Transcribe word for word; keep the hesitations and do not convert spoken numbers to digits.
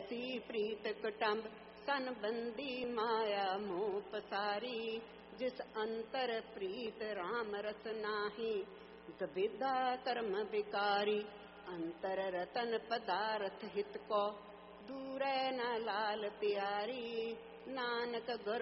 ऐसी प्रीत कुटुंब सन बंदी माया मोह पसारी। जिस अंतर प्रीत राम रस नाही गविदा कर्म विकारी। अंतर रतन पदार्थ हित को दूरै न लाल प्यारी। नानक गुर